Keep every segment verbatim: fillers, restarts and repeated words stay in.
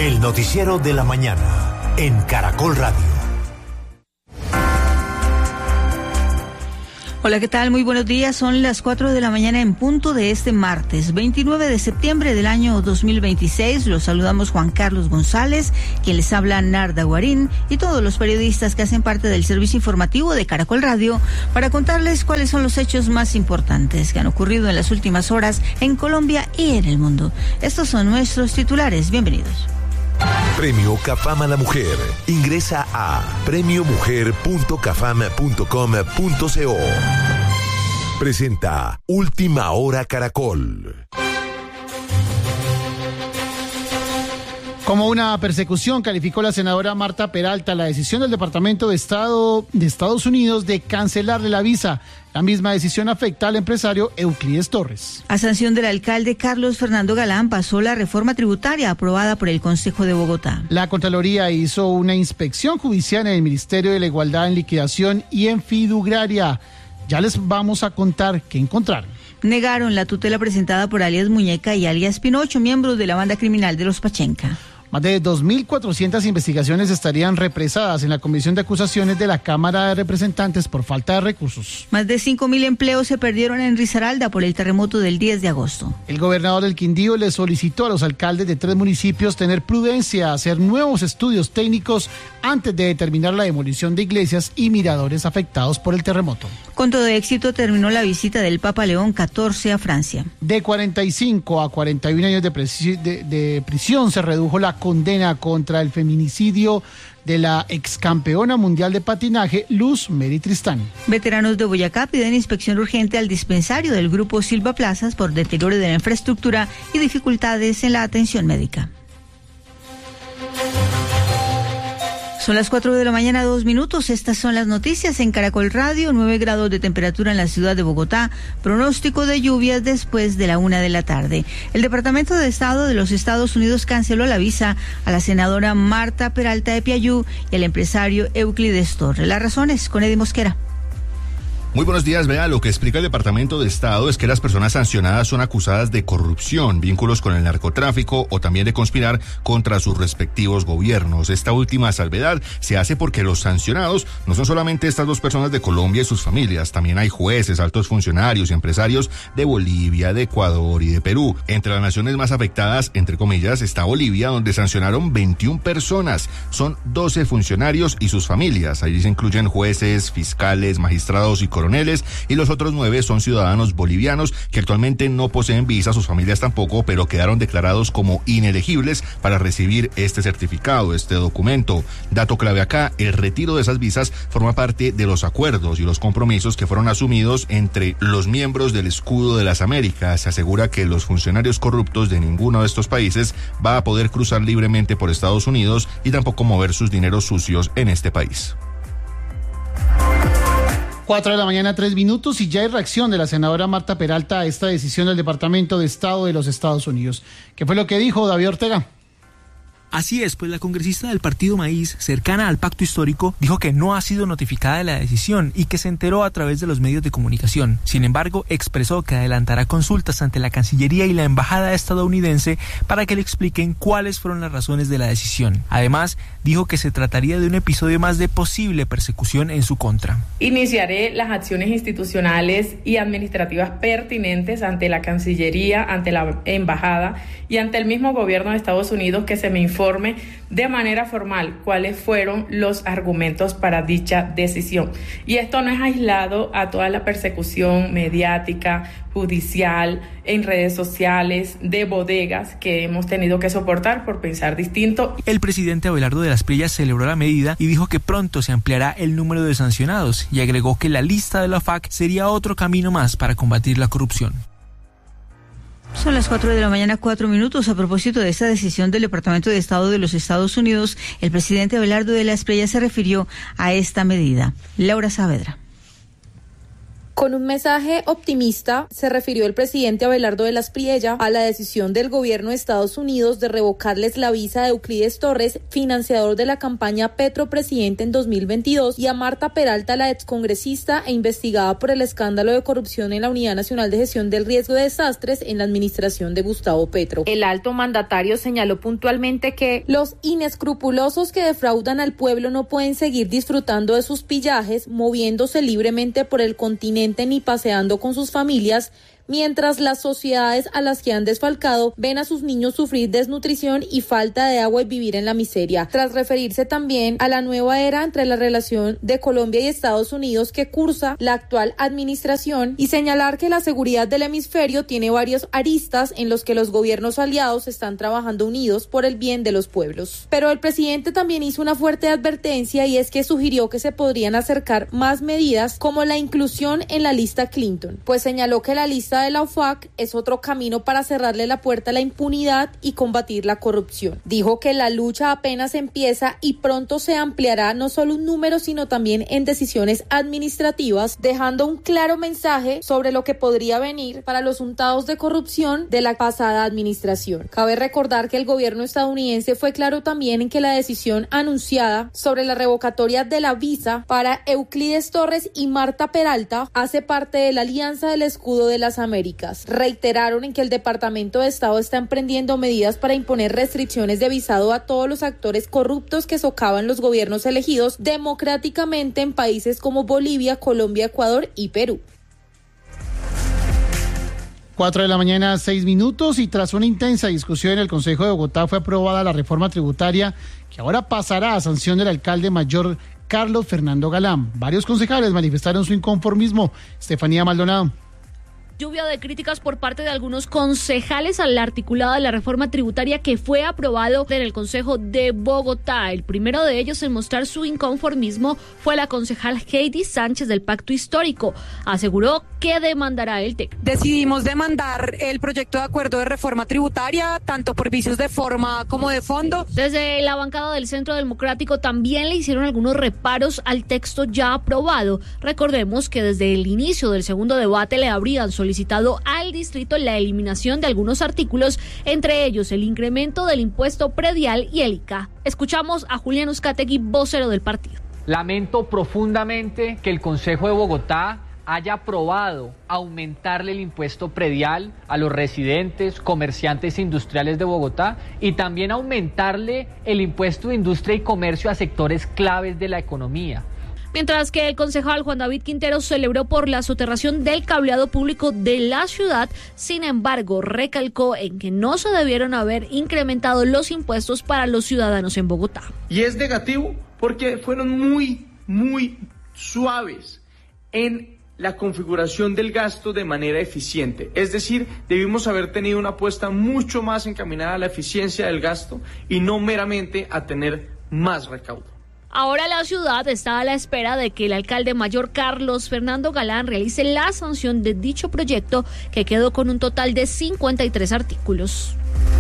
El noticiero de la mañana en Caracol Radio. Hola, ¿qué tal? Muy buenos días. Son las cuatro de la mañana en punto de este martes, veintinueve de septiembre del año dos mil veintiséis. Los saludamos Juan Carlos González, quien les habla Narda Guarín, y todos los periodistas que hacen parte del servicio informativo de Caracol Radio para contarles cuáles son los hechos más importantes que han ocurrido en las últimas horas en Colombia y en el mundo. Estos son nuestros titulares. Bienvenidos. Premio CAFAM a la Mujer. Ingresa a premio mujer punto cafam punto com punto co. Presenta Última Hora Caracol. Como una persecución, calificó la senadora Marta Peralta la decisión del Departamento de Estado de Estados Unidos de cancelarle la visa. La misma decisión afecta al empresario Euclides Torres. A sanción del alcalde Carlos Fernando Galán pasó la reforma tributaria aprobada por el Consejo de Bogotá. La Contraloría hizo una inspección judicial en el Ministerio de la Igualdad en liquidación y en fiduciaria. Ya les vamos a contar qué encontraron. Negaron la tutela presentada por alias Muñeca y alias Pinocho, miembros de la banda criminal de los Pachenca. Más de dos mil cuatrocientas investigaciones estarían represadas en la Comisión de Acusaciones de la Cámara de Representantes por falta de recursos. Más de cinco mil empleos se perdieron en Risaralda por el terremoto del diez de agosto. El gobernador del Quindío le solicitó a los alcaldes de tres municipios tener prudencia, hacer nuevos estudios técnicos antes de determinar la demolición de iglesias y miradores afectados por el terremoto. Con todo éxito terminó la visita del Papa León catorce a Francia. De cuarenta y cinco a cuarenta y un años de, presi- de, de prisión se redujo la condena contra el feminicidio de la excampeona mundial de patinaje Luz Mary Tristán. Veteranos de Boyacá piden inspección urgente al dispensario del grupo Silva Plazas por deterioro de la infraestructura y dificultades en la atención médica. Son las cuatro de la mañana, dos minutos. Estas son las noticias en Caracol Radio. nueve grados de temperatura en la ciudad de Bogotá. Pronóstico de lluvias después de la una de la tarde. El Departamento de Estado de los Estados Unidos canceló la visa a la senadora Marta Peralta de Piayú y al empresario Euclides Torres. Las razones con Eddie Mosquera. Muy buenos días. Vea, lo que explica el Departamento de Estado es que las personas sancionadas son acusadas de corrupción, vínculos con el narcotráfico o también de conspirar contra sus respectivos gobiernos. Esta última salvedad se hace porque los sancionados no son solamente estas dos personas de Colombia y sus familias, también hay jueces, altos funcionarios y empresarios de Bolivia, de Ecuador y de Perú. Entre las naciones más afectadas, entre comillas, está Bolivia, donde sancionaron veintiuna personas. Son doce funcionarios y sus familias. Allí se incluyen jueces, fiscales, magistrados y coroneles, y los otros nueve son ciudadanos bolivianos que actualmente no poseen visa, sus familias tampoco, pero quedaron declarados como inelegibles para recibir este certificado, este documento. Dato clave acá, el retiro de esas visas forma parte de los acuerdos y los compromisos que fueron asumidos entre los miembros del Escudo de las Américas. Se asegura que los funcionarios corruptos de ninguno de estos países va a poder cruzar libremente por Estados Unidos y tampoco mover sus dineros sucios en este país. Cuatro de la mañana, tres minutos, y ya hay reacción de la senadora Marta Peralta a esta decisión del Departamento de Estado de los Estados Unidos. ¿Qué fue lo que dijo David Ortega? Así es, pues la congresista del Partido Maíz, cercana al pacto histórico, dijo que no ha sido notificada de la decisión y que se enteró a través de los medios de comunicación. Sin embargo, expresó que adelantará consultas ante la Cancillería y la Embajada estadounidense para que le expliquen cuáles fueron las razones de la decisión. Además, dijo que se trataría de un episodio más de posible persecución en su contra. Iniciaré las acciones institucionales y administrativas pertinentes ante la Cancillería, ante la Embajada y ante el mismo gobierno de Estados Unidos que se me informe de manera formal cuáles fueron los argumentos para dicha decisión. Y esto no es aislado a toda la persecución mediática, judicial, en redes sociales, de bodegas que hemos tenido que soportar por pensar distinto. El presidente Abelardo de las Prillas celebró la medida y dijo que pronto se ampliará el número de sancionados y agregó que la lista de la F A C sería otro camino más para combatir la corrupción. Son las cuatro de la mañana, cuatro minutos. A propósito de esta decisión del Departamento de Estado de los Estados Unidos, el presidente Abelardo de las Prillas se refirió a esta medida. Laura Saavedra. Con un mensaje optimista, se refirió el presidente Abelardo de la Espriella a la decisión del gobierno de Estados Unidos de revocarles la visa a Euclides Torres, financiador de la campaña Petro Presidente en dos mil veintidós, y a Marta Peralta, la excongresista e investigada por el escándalo de corrupción en la Unidad Nacional de Gestión del Riesgo de Desastres en la administración de Gustavo Petro. El alto mandatario señaló puntualmente que los inescrupulosos que defraudan al pueblo no pueden seguir disfrutando de sus pillajes, moviéndose libremente por el continente ni paseando con sus familias, mientras las sociedades a las que han desfalcado ven a sus niños sufrir desnutrición y falta de agua y vivir en la miseria. Tras referirse también a la nueva era entre la relación de Colombia y Estados Unidos que cursa la actual administración y señalar que la seguridad del hemisferio tiene varias aristas en los que los gobiernos aliados están trabajando unidos por el bien de los pueblos. Pero el presidente también hizo una fuerte advertencia, y es que sugirió que se podrían acercar más medidas como la inclusión en la lista Clinton, pues señaló que la lista de la O F A C es otro camino para cerrarle la puerta a la impunidad y combatir la corrupción. Dijo que la lucha apenas empieza y pronto se ampliará no solo en números sino también en decisiones administrativas, dejando un claro mensaje sobre lo que podría venir para los untados de corrupción de la pasada administración. Cabe recordar que el gobierno estadounidense fue claro también en que la decisión anunciada sobre la revocatoria de la visa para Euclides Torres y Marta Peralta hace parte de la Alianza del Escudo de las Américas. Reiteraron en que el Departamento de Estado está emprendiendo medidas para imponer restricciones de visado a todos los actores corruptos que socavan los gobiernos elegidos democráticamente en países como Bolivia, Colombia, Ecuador y Perú. Cuatro de la mañana, seis minutos, y tras una intensa discusión en el Consejo de Bogotá fue aprobada la reforma tributaria que ahora pasará a sanción del alcalde mayor Carlos Fernando Galán. Varios concejales manifestaron su inconformismo. Estefanía Maldonado. Lluvia de críticas por parte de algunos concejales al articulado de la reforma tributaria que fue aprobado en el Consejo de Bogotá. El primero de ellos en mostrar su inconformismo fue la concejal Heidi Sánchez del Pacto Histórico. Aseguró que demandará el T E C. Decidimos demandar el proyecto de acuerdo de reforma tributaria, tanto por vicios de forma como de fondo. Desde la bancada del Centro Democrático también le hicieron algunos reparos al texto ya aprobado. Recordemos que desde el inicio del segundo debate le habrían solicitado solicitado al distrito la eliminación de algunos artículos, entre ellos el incremento del impuesto predial y el I C A. Escuchamos a Julián Uzcategui, vocero del partido. Lamento profundamente que el Consejo de Bogotá haya aprobado aumentarle el impuesto predial a los residentes, comerciantes e industriales de Bogotá y también aumentarle el impuesto de industria y comercio a sectores claves de la economía. Mientras que el concejal Juan David Quintero celebró por la soterración del cableado público de la ciudad, sin embargo, recalcó en que no se debieron haber incrementado los impuestos para los ciudadanos en Bogotá. Y es negativo porque fueron muy, muy suaves en la configuración del gasto de manera eficiente. Es decir, debimos haber tenido una apuesta mucho más encaminada a la eficiencia del gasto y no meramente a tener más recaudo. Ahora la ciudad está a la espera de que el alcalde mayor Carlos Fernando Galán realice la sanción de dicho proyecto, que quedó con un total de cincuenta y tres artículos.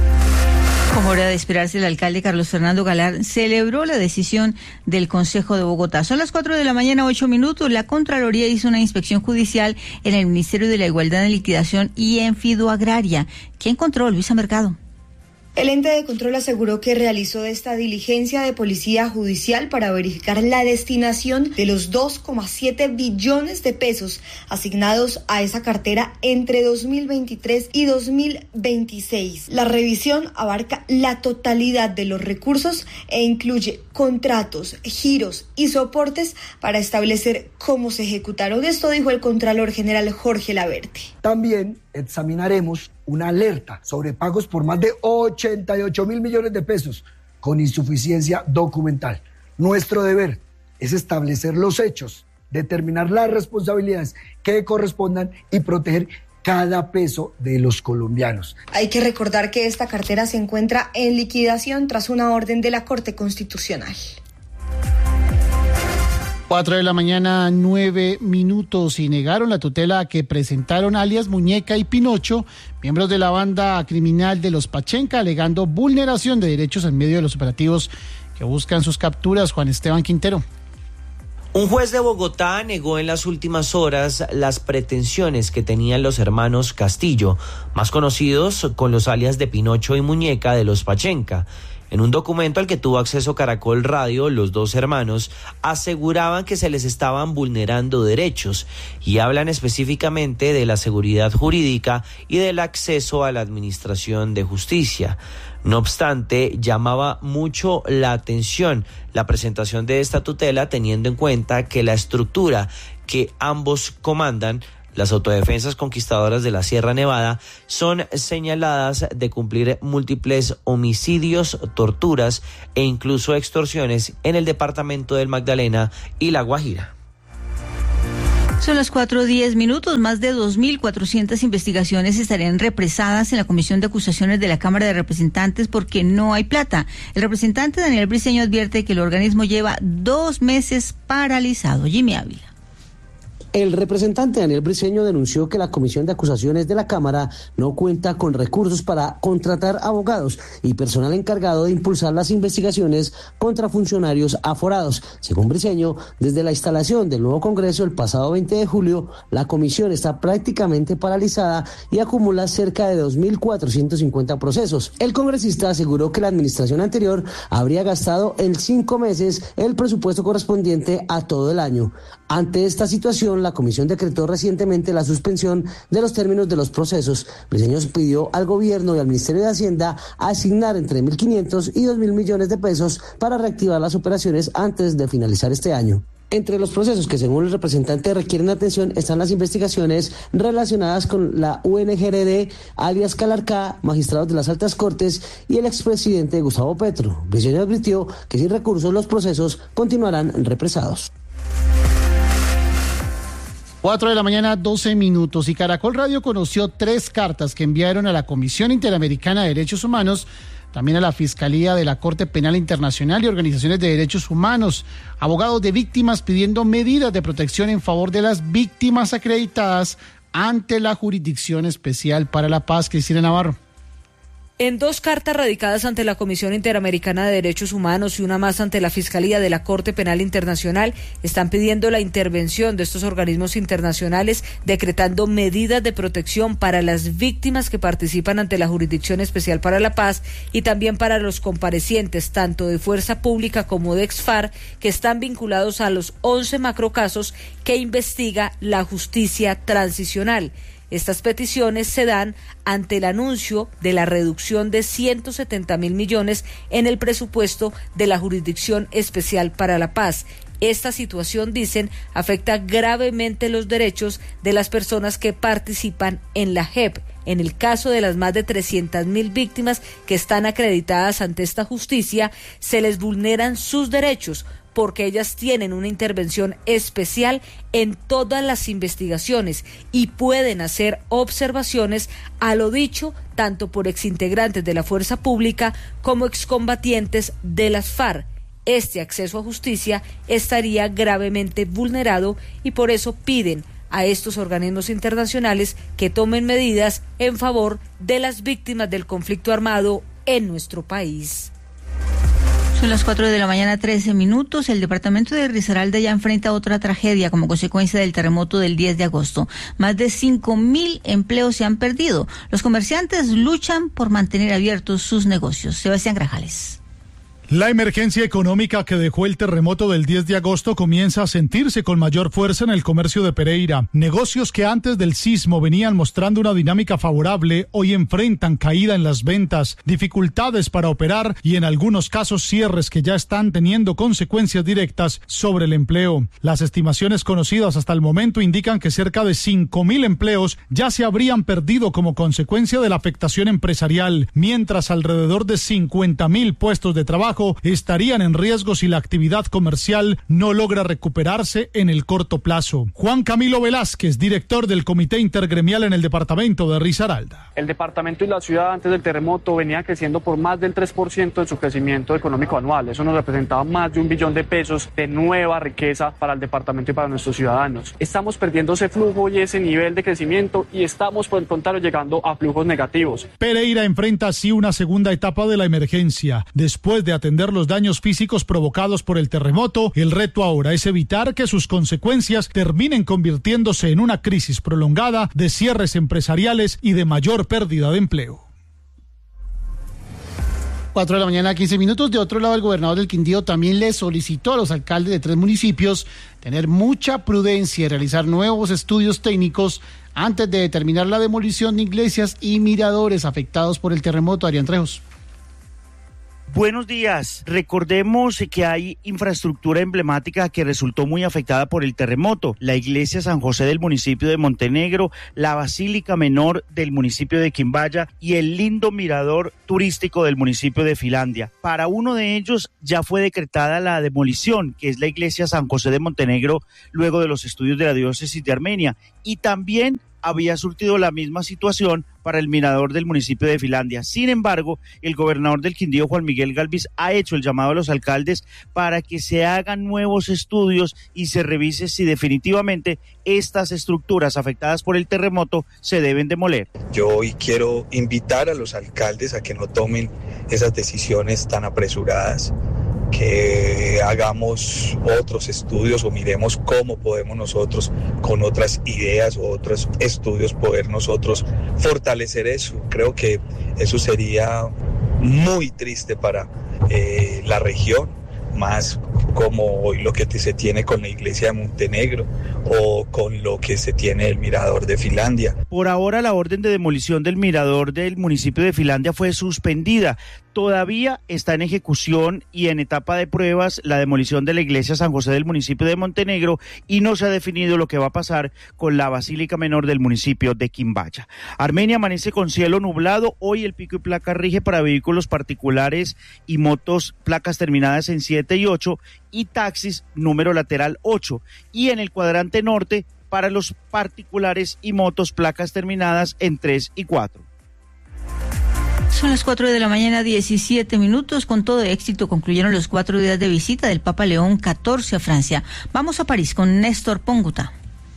Como era de esperarse, el alcalde Carlos Fernando Galán celebró la decisión del Consejo de Bogotá. Son las cuatro de la mañana, ocho minutos. La Contraloría hizo una inspección judicial en el Ministerio de la Igualdad en Liquidación y en Fiduagraria. ¿Qué encontró, Luisa Mercado? El ente de control aseguró que realizó esta diligencia de policía judicial para verificar la destinación de los dos coma siete billones de pesos asignados a esa cartera entre dos mil veintitrés y dos mil veintiséis. La revisión abarca la totalidad de los recursos e incluye contratos, giros y soportes para establecer cómo se ejecutaron. Esto dijo el Contralor General Jorge Laverte. También examinaremos una alerta sobre pagos por más de ochenta y ocho mil millones de pesos con insuficiencia documental. Nuestro deber es establecer los hechos, determinar las responsabilidades que correspondan y proteger cada peso de los colombianos. Hay que recordar que esta cartera se encuentra en liquidación tras una orden de la Corte Constitucional. Cuatro de la mañana, nueve minutos, y negaron la tutela que presentaron alias Muñeca y Pinocho, miembros de la banda criminal de los Pachenca, alegando vulneración de derechos en medio de los operativos que buscan sus capturas. Juan Esteban Quintero. Un juez de Bogotá negó en las últimas horas las pretensiones que tenían los hermanos Castillo, más conocidos con los alias de Pinocho y Muñeca de los Pachenca. En un documento al que tuvo acceso Caracol Radio, los dos hermanos aseguraban que se les estaban vulnerando derechos y hablan específicamente de la seguridad jurídica y del acceso a la administración de justicia. No obstante, llamaba mucho la atención la presentación de esta tutela, teniendo en cuenta que la estructura que ambos comandan, las autodefensas conquistadoras de la Sierra Nevada, son señaladas de cumplir múltiples homicidios, torturas e incluso extorsiones en el departamento del Magdalena y La Guajira. Son las cuatro diez minutos. Más de dos mil cuatrocientas investigaciones estarían represadas en la Comisión de Acusaciones de la Cámara de Representantes porque no hay plata. El representante Daniel Briceño advierte que el organismo lleva dos meses paralizado. Jimmy Ávila. El representante Daniel Briceño denunció que la Comisión de Acusaciones de la Cámara no cuenta con recursos para contratar abogados y personal encargado de impulsar las investigaciones contra funcionarios aforados. Según Briceño, desde la instalación del nuevo Congreso el pasado veinte de julio, la comisión está prácticamente paralizada y acumula cerca de dos mil cuatrocientos cincuenta procesos. El congresista aseguró que la administración anterior habría gastado en cinco meses el presupuesto correspondiente a todo el año. Ante esta situación, la comisión decretó recientemente la suspensión de los términos de los procesos. Briceño pidió al gobierno y al Ministerio de Hacienda asignar entre mil quinientos y dos mil millones de pesos para reactivar las operaciones antes de finalizar este año. Entre los procesos que según el representante requieren atención están las investigaciones relacionadas con la U N G R D, alias Calarcá, magistrados de las altas cortes y el expresidente Gustavo Petro. Briceño advirtió que sin recursos los procesos continuarán represados. Cuatro de la mañana, doce minutos, y Caracol Radio conoció tres cartas que enviaron a la Comisión Interamericana de Derechos Humanos, también a la Fiscalía de la Corte Penal Internacional y organizaciones de derechos humanos, abogados de víctimas pidiendo medidas de protección en favor de las víctimas acreditadas ante la Jurisdicción Especial para la Paz. Cristina Navarro. En dos cartas radicadas ante la Comisión Interamericana de Derechos Humanos y una más ante la Fiscalía de la Corte Penal Internacional, están pidiendo la intervención de estos organismos internacionales, decretando medidas de protección para las víctimas que participan ante la Jurisdicción Especial para la Paz y también para los comparecientes, tanto de Fuerza Pública como de EXFAR, que están vinculados a los once macrocasos que investiga la Justicia Transicional. Estas peticiones se dan ante el anuncio de la reducción de ciento setenta mil millones en el presupuesto de la Jurisdicción Especial para la Paz. Esta situación, dicen, afecta gravemente los derechos de las personas que participan en la J E P. En el caso de las más de trescientas mil víctimas que están acreditadas ante esta justicia, se les vulneran sus derechos, porque ellas tienen una intervención especial en todas las investigaciones y pueden hacer observaciones a lo dicho tanto por exintegrantes de la fuerza pública como excombatientes de las FARC. Este acceso a justicia estaría gravemente vulnerado y por eso piden a estos organismos internacionales que tomen medidas en favor de las víctimas del conflicto armado en nuestro país. Son las cuatro de la mañana, trece minutos. El departamento de Risaralda ya enfrenta otra tragedia como consecuencia del terremoto del diez de agosto. Más de cinco mil empleos se han perdido. Los comerciantes luchan por mantener abiertos sus negocios. Sebastián Grajales. La emergencia económica que dejó el terremoto del diez de agosto comienza a sentirse con mayor fuerza en el comercio de Pereira. Negocios que antes del sismo venían mostrando una dinámica favorable, hoy enfrentan caída en las ventas, dificultades para operar y en algunos casos cierres que ya están teniendo consecuencias directas sobre el empleo. Las estimaciones conocidas hasta el momento indican que cerca de cinco mil empleos ya se habrían perdido como consecuencia de la afectación empresarial, mientras alrededor de cincuenta mil puestos de trabajo estarían en riesgo si la actividad comercial no logra recuperarse en el corto plazo. Juan Camilo Velázquez, director del Comité Intergremial en el departamento de Risaralda. El departamento y la ciudad antes del terremoto venía creciendo por más del tres por ciento en su crecimiento económico anual. Eso nos representaba más de un billón de pesos de nueva riqueza para el departamento y para nuestros ciudadanos. Estamos perdiendo ese flujo y ese nivel de crecimiento y estamos por el contrario llegando a flujos negativos. Pereira enfrenta así una segunda etapa de la emergencia. Después de atender los daños físicos provocados por el terremoto. El reto ahora es evitar que sus consecuencias terminen convirtiéndose en una crisis prolongada de cierres empresariales y de mayor pérdida de empleo. Cuatro de la mañana, quince minutos. De otro lado, el gobernador del Quindío también le solicitó a los alcaldes de tres municipios tener mucha prudencia y realizar nuevos estudios técnicos antes de determinar la demolición de iglesias y miradores afectados por el terremoto. Adrián Trejos. Buenos días. Recordemos que hay infraestructura emblemática que resultó muy afectada por el terremoto. La iglesia San José del municipio de Montenegro, la Basílica Menor del municipio de Quimbaya y el lindo mirador turístico del municipio de Filandia. Para uno de ellos ya fue decretada la demolición, que es la iglesia San José de Montenegro, luego de los estudios de la diócesis de Armenia. Y también había surtido la misma situación para el mirador del municipio de Filandia. Sin embargo, el gobernador del Quindío, Juan Miguel Galvis, ha hecho el llamado a los alcaldes para que se hagan nuevos estudios y se revise si definitivamente estas estructuras afectadas por el terremoto se deben demoler. Yo hoy quiero invitar a los alcaldes a que no tomen esas decisiones tan apresuradas, que hagamos otros estudios o miremos cómo podemos nosotros con otras ideas o otros estudios poder nosotros fortalecer eso. Creo que eso sería muy triste para eh, la región, más como hoy lo que se tiene con la iglesia de Montenegro o con lo que se tiene el mirador de Filandia. Por ahora la orden de demolición del mirador del municipio de Filandia fue suspendida. Todavía está en ejecución y en etapa de pruebas la demolición de la iglesia San José del municipio de Montenegro y no se ha definido lo que va a pasar con la Basílica Menor del municipio de Quimbaya. Armenia amanece con cielo nublado. Hoy el pico y placa rige para vehículos particulares y motos placas terminadas en siete y ocho y taxis número lateral ocho. Y en el cuadrante norte para los particulares y motos placas terminadas en tres y cuatro. Son las cuatro de la mañana, diecisiete minutos. Con todo éxito concluyeron los cuatro días de visita del Papa León catorce a Francia. Vamos a París con Néstor Pónguta.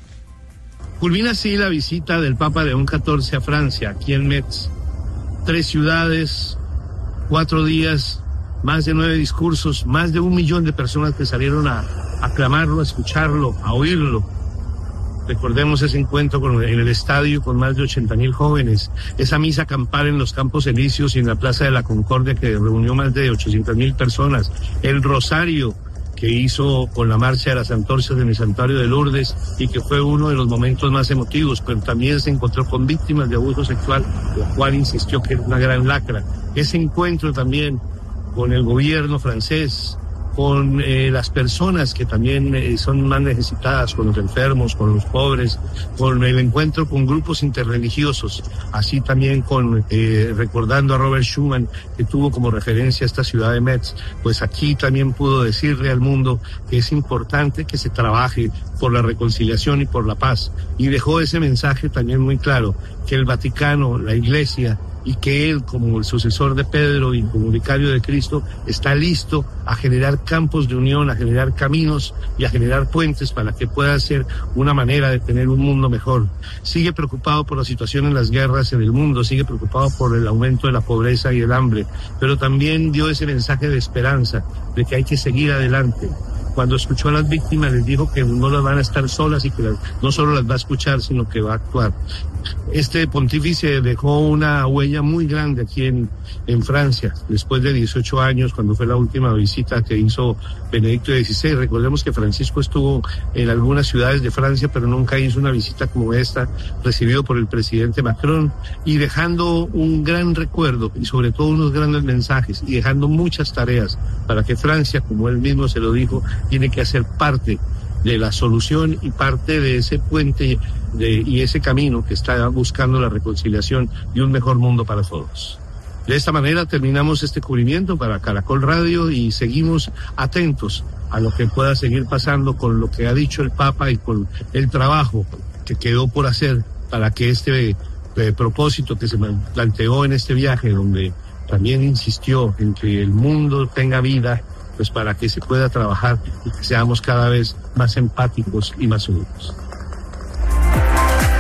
Culmina así la visita del Papa León catorce a Francia, aquí en Metz. Tres ciudades, cuatro días, más de nueve discursos, más de un millón de personas que salieron a aclamarlo, a escucharlo, a oírlo. Recordemos ese encuentro con, en el estadio con más de ochenta mil jóvenes, esa misa campal en los Campos Elíseos y en la Plaza de la Concordia que reunió más de ochocientas mil personas, el rosario que hizo con la marcha de las antorchas en el santuario de Lourdes y que fue uno de los momentos más emotivos, pero también se encontró con víctimas de abuso sexual, lo cual insistió que era una gran lacra. Ese encuentro también con el gobierno francés, con eh, las personas que también eh, son más necesitadas, con los enfermos, con los pobres, con el encuentro con grupos interreligiosos, así también con eh, recordando a Robert Schuman, que tuvo como referencia esta ciudad de Metz, pues aquí también pudo decirle al mundo que es importante que se trabaje por la reconciliación y por la paz, y dejó ese mensaje también muy claro, que el Vaticano, la Iglesia, y que él, como el sucesor de Pedro y como vicario de Cristo, está listo a generar campos de unión, a generar caminos y a generar puentes para que pueda ser una manera de tener un mundo mejor. Sigue preocupado por la situación en las guerras en el mundo, sigue preocupado por el aumento de la pobreza y el hambre, pero también dio ese mensaje de esperanza, de que hay que seguir adelante. Cuando escuchó a las víctimas les dijo que no las van a estar solas y que las, no solo las va a escuchar, sino que va a actuar. Este pontífice dejó una huella muy grande aquí en, en Francia, después de dieciocho años, cuando fue la última visita que hizo Benedicto dieciséis. Recordemos que Francisco estuvo en algunas ciudades de Francia, pero nunca hizo una visita como esta, recibido por el presidente Macron, y dejando un gran recuerdo y sobre todo unos grandes mensajes, y dejando muchas tareas para que Francia, como él mismo se lo dijo, tiene que hacer parte de la solución y parte de ese puente de, y ese camino que está buscando la reconciliación y un mejor mundo para todos. De esta manera terminamos este cubrimiento para Caracol Radio y seguimos atentos a lo que pueda seguir pasando con lo que ha dicho el Papa y con el trabajo que quedó por hacer para que este eh, propósito que se planteó en este viaje, donde también insistió en que el mundo tenga vida, pues para que se pueda trabajar y que seamos cada vez más empáticos y más unidos.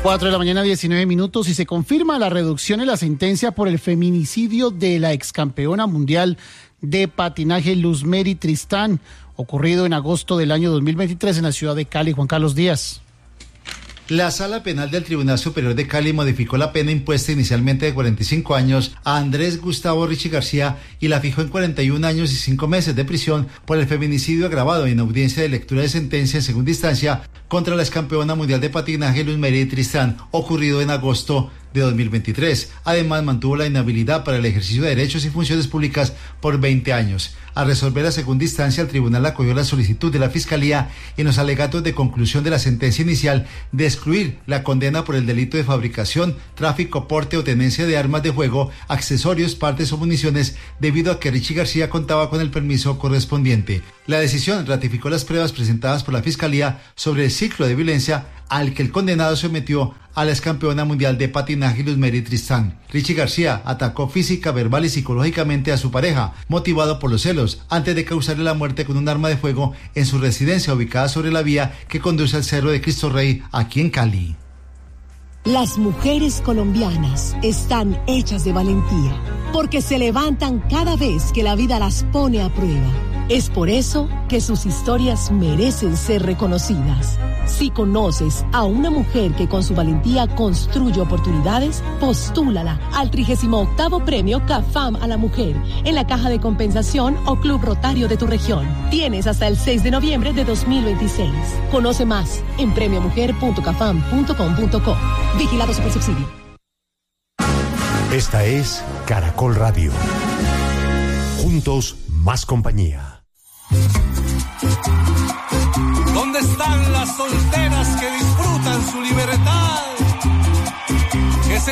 cuatro de la mañana, diecinueve minutos, y se confirma la reducción en la sentencia por el feminicidio de la excampeona mundial de patinaje Luzmeri Tristán, ocurrido en agosto del año dos mil veintitrés en la ciudad de Cali. Juan Carlos Díaz. La Sala Penal del Tribunal Superior de Cali modificó la pena impuesta inicialmente de cuarenta y cinco años a Andrés Gustavo Richie García y la fijó en cuarenta y un años y cinco meses de prisión por el feminicidio agravado en audiencia de lectura de sentencia en segunda instancia contra la excampeona mundial de patinaje Luzmeri Tristán, ocurrido en agosto de dos mil veintitrés. Además, mantuvo la inhabilidad para el ejercicio de derechos y funciones públicas por veinte años. Al resolver la segunda instancia, el tribunal acogió la solicitud de la Fiscalía en los alegatos de conclusión de la sentencia inicial de excluir la condena por el delito de fabricación, tráfico, porte o tenencia de armas de juego, accesorios, partes o municiones, debido a que Richie García contaba con el permiso correspondiente. La decisión ratificó las pruebas presentadas por la Fiscalía sobre el ciclo de violencia al que el condenado sometió a la excampeona mundial de patinaje Luzmeri Tristán. Richie García atacó física, verbal y psicológicamente a su pareja, motivado por los celos, antes de causarle la muerte con un arma de fuego en su residencia ubicada sobre la vía que conduce al Cerro de Cristo Rey, aquí en Cali. Las mujeres colombianas están hechas de valentía, porque se levantan cada vez que la vida las pone a prueba. Es por eso que sus historias merecen ser reconocidas. Si conoces a una mujer que con su valentía construye oportunidades, postúlala al trigésimo octavo Premio CAFAM a la Mujer en la Caja de Compensación o Club Rotario de tu región. Tienes hasta el seis de noviembre de dos mil veintiséis. Conoce más en premio mujer punto cafam punto com punto co. Vigilado Supersubsidio. Esta es Caracol Radio. Juntos, más compañía. ¿Dónde están las solteras que disfrutan su libertad?